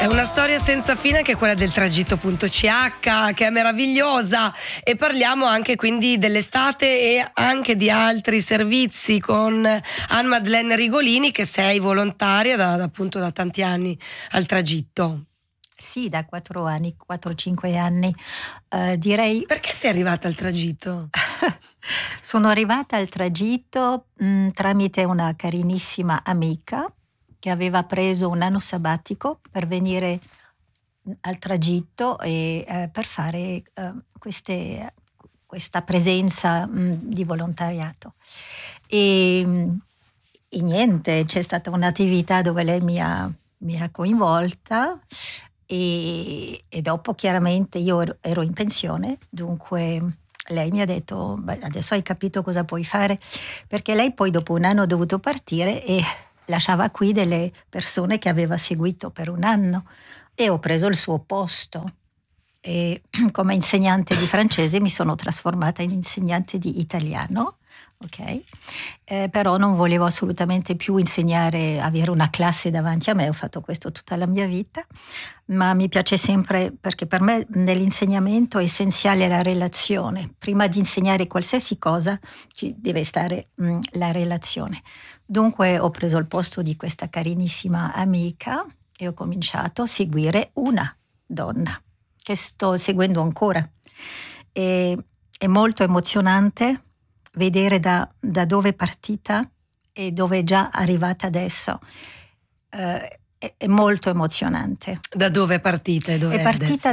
È una storia senza fine anche quella del tragitto.ch, che è meravigliosa, e parliamo anche quindi dell'estate e anche di altri servizi con Anne Madeleine Rigolini, che sei volontaria appunto da tanti anni al tragitto. Sì, da 4-5 anni, direi. Perché sei arrivata al tragitto? Sono arrivata al tragitto tramite una carinissima amica che aveva preso un anno sabbatico per venire al tragitto e per fare questa presenza di volontariato. E niente, c'è stata un'attività dove lei mi ha coinvolta e dopo chiaramente io ero in pensione, dunque lei mi ha detto: beh, adesso hai capito cosa puoi fare, perché lei poi dopo un anno ha dovuto partire e lasciava qui delle persone che aveva seguito per un anno e ho preso il suo posto. E come insegnante di francese mi sono trasformata in insegnante di italiano, ok? Però non volevo assolutamente più insegnare, avere una classe davanti a me, ho fatto questo tutta la mia vita, ma mi piace sempre, perché per me nell'insegnamento è essenziale la relazione. Prima di insegnare qualsiasi cosa ci deve stare la relazione. Dunque ho preso il posto di questa carinissima amica e ho cominciato a seguire una donna che sto seguendo ancora. È molto emozionante vedere da dove è partita e dove è già arrivata adesso. È molto emozionante. Da dove è partita e dove è partita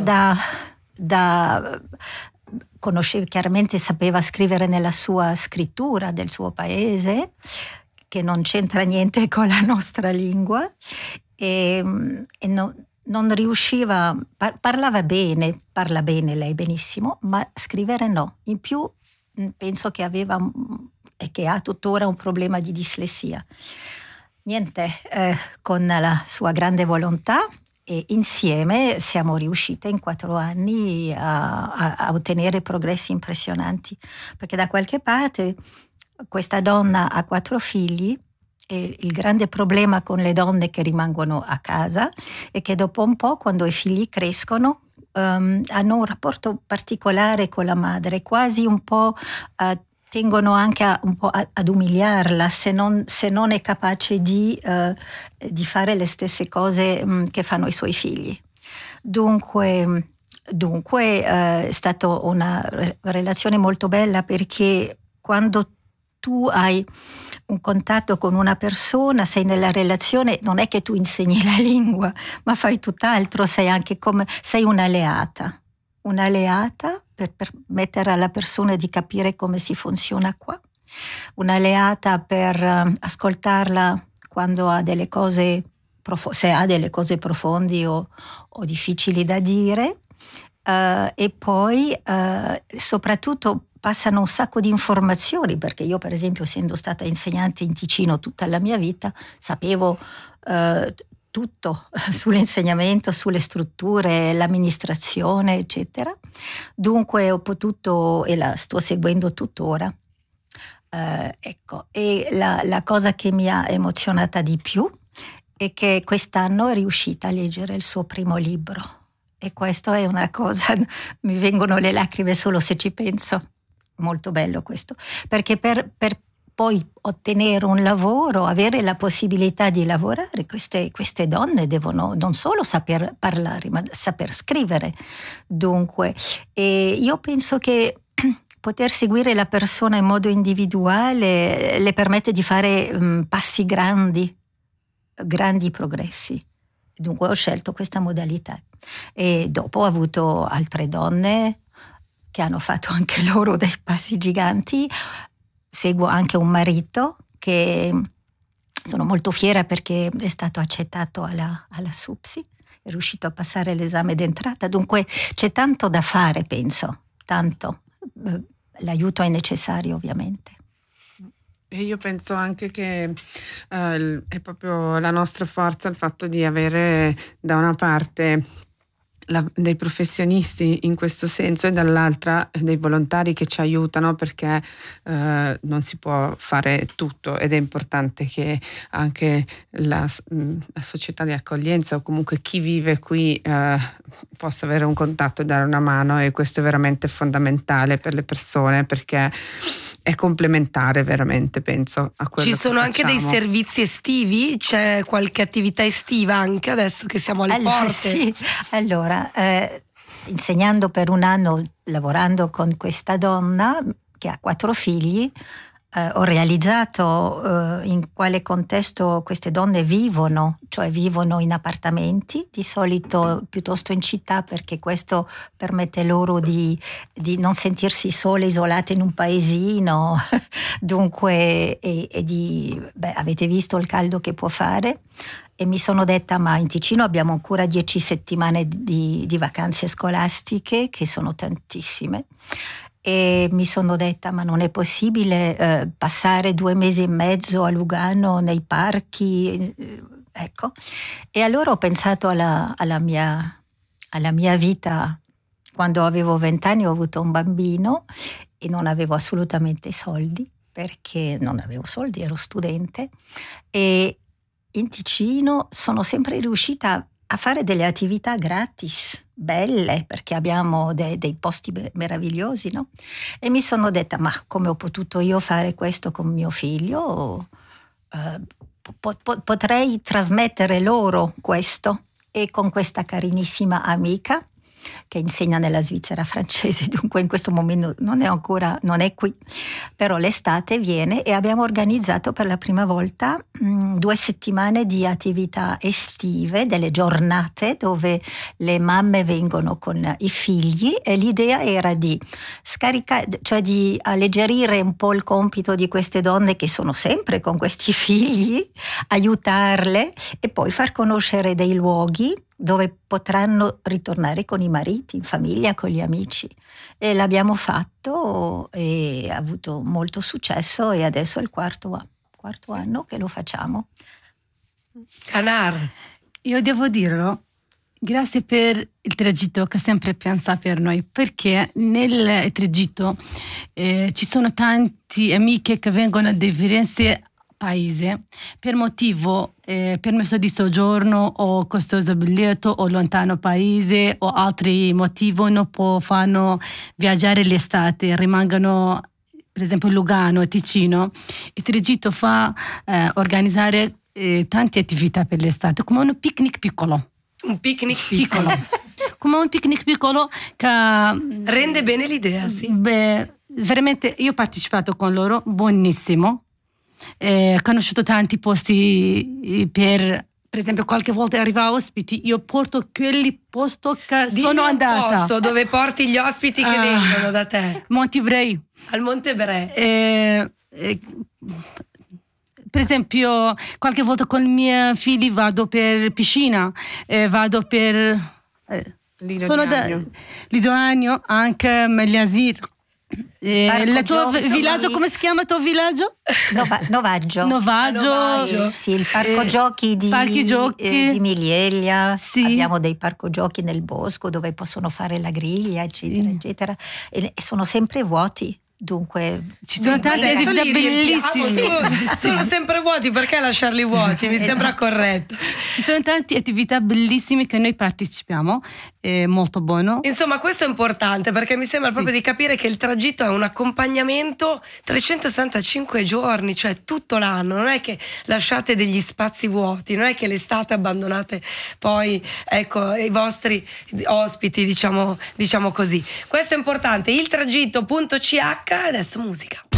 adesso? Conosceva, chiaramente sapeva scrivere nella sua scrittura del suo paese, che non c'entra niente con la nostra lingua, e non riusciva, parla bene lei benissimo, ma scrivere no. In più penso che aveva e che ha tuttora un problema di dislessia. Niente, con la sua grande volontà e insieme siamo riuscite in 4 anni a ottenere progressi impressionanti, perché da qualche parte questa donna ha 4 figli e il grande problema con le donne che rimangono a casa è che dopo un po', quando i figli crescono, hanno un rapporto particolare con la madre, quasi un po' tengono anche ad umiliarla se non è capace di fare le stesse cose che fanno i suoi figli. Dunque è stata una relazione molto bella, perché quando tu hai un contatto con una persona, sei nella relazione, non è che tu insegni la lingua, ma fai tutt'altro, sei anche sei un'alleata per permettere alla persona di capire come si funziona qua, un'alleata per ascoltarla quando ha delle cose, se ha delle cose profondi o difficili da dire, e poi soprattutto passano un sacco di informazioni, perché io per esempio, essendo stata insegnante in Ticino tutta la mia vita, sapevo tutto sull'insegnamento, sulle strutture, l'amministrazione, eccetera. Dunque ho potuto, e la sto seguendo tuttora. Ecco, e la cosa che mi ha emozionata di più è che quest'anno è riuscita a leggere il suo primo libro. E questo è una cosa, mi vengono le lacrime solo se ci penso. Molto bello questo, perché per poi ottenere un lavoro, avere la possibilità di lavorare, queste donne devono non solo saper parlare, ma saper scrivere. Dunque, io penso che poter seguire la persona in modo individuale le permette di fare passi grandi progressi. Dunque ho scelto questa modalità e dopo ho avuto altre donne che hanno fatto anche loro dei passi giganti. Seguo anche un marito che sono molto fiera perché è stato accettato alla SUPSI, è riuscito a passare l'esame d'entrata, dunque c'è tanto da fare, penso, tanto. L'aiuto è necessario, ovviamente. E io penso anche che è proprio la nostra forza il fatto di avere da una parte dei professionisti in questo senso, e dall'altra dei volontari che ci aiutano, perché non si può fare tutto, ed è importante che anche la società di accoglienza, o comunque chi vive qui, possa avere un contatto e dare una mano, e questo è veramente fondamentale per le persone, perché è complementare veramente, penso, a quello che Ci sono anche dei facciamo. servizi estivi? C'è qualche attività estiva anche adesso che siamo alle porte? Sì, allora, insegnando per un anno, lavorando con questa donna che ha 4 figli, ho realizzato in quale contesto queste donne vivono, cioè vivono in appartamenti, di solito piuttosto in città, perché questo permette loro di non sentirsi sole, isolate in un paesino. Dunque, avete visto il caldo che può fare? E mi sono detta, ma in Ticino abbiamo ancora 10 settimane di vacanze scolastiche, che sono tantissime. E mi sono detta, ma non è possibile passare 2 mesi e mezzo a Lugano nei parchi, ecco. E allora ho pensato alla mia vita quando avevo 20 anni. Ho avuto un bambino e non avevo assolutamente soldi, perché non avevo soldi, ero studente, e in Ticino sono sempre riuscita a fare delle attività gratis, belle, perché abbiamo dei posti meravigliosi, no? E mi sono detta, ma come ho potuto io fare questo con mio figlio? Potrei trasmettere loro questo. E con questa carinissima amica che insegna nella Svizzera francese, dunque in questo momento non è qui, però l'estate viene, e abbiamo organizzato per la prima volta 2 settimane di attività estive, delle giornate dove le mamme vengono con i figli, e l'idea era di scaricare, cioè di alleggerire un po' il compito di queste donne che sono sempre con questi figli, aiutarle, e poi far conoscere dei luoghi dove potranno ritornare con i mariti, in famiglia, con gli amici. E l'abbiamo fatto e ha avuto molto successo, e adesso è il quarto anno che lo facciamo. Canar. Io devo dirlo, grazie per il tragitto che sempre pensa per noi, perché nel tragitto ci sono tanti amiche che vengono da diversi paesi per motivo permesso di soggiorno o costoso biglietto o lontano paese o altri motivi non fanno viaggiare l'estate, rimangono per esempio Lugano, Ticino. Il tragitto fa organizzare tante attività per l'estate, come un picnic piccolo. Un picnic piccolo. Come un picnic piccolo che rende bene l'idea, sì. Beh, veramente io ho partecipato con loro, buonissimo. Ho conosciuto tanti posti per esempio qualche volta arriva ospiti, io porto quelli posti che sono andata. Un posto dove porti gli ospiti che vengono da te. Montebrei. Al Montebrei. Per esempio qualche volta con i miei figli vado per piscina, vado per sono da Lidoagno, anche Megliasir. Il tuo villaggio, come si chiama il tuo villaggio? Novaggio. Sì, il parco giochi di Milieglia. Sì. Abbiamo dei parco giochi nel bosco dove possono fare la griglia, eccetera, eccetera. E sono sempre vuoti. Dunque ci sono tante attività bellissime. Sono sempre vuoti, perché lasciarli vuoti? Mi sembra corretto. Ci sono tante attività bellissime che noi partecipiamo, è molto buono. Insomma, questo è importante, perché mi sembra proprio di capire che il tragitto è un accompagnamento 365 giorni, cioè tutto l'anno. Non è che lasciate degli spazi vuoti, non è che l'estate abbandonate poi, ecco, i vostri ospiti, diciamo così. Questo è importante. Il tragitto.ch. Adesso musica.